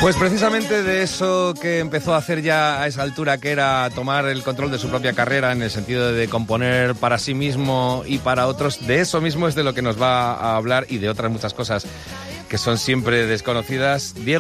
Pues precisamente de eso que empezó a hacer ya a esa altura, que era tomar el control de su propia carrera en el sentido de componer para sí mismo y para otros, de eso mismo es de lo que nos va a hablar y de otras muchas cosas que son siempre desconocidas Diego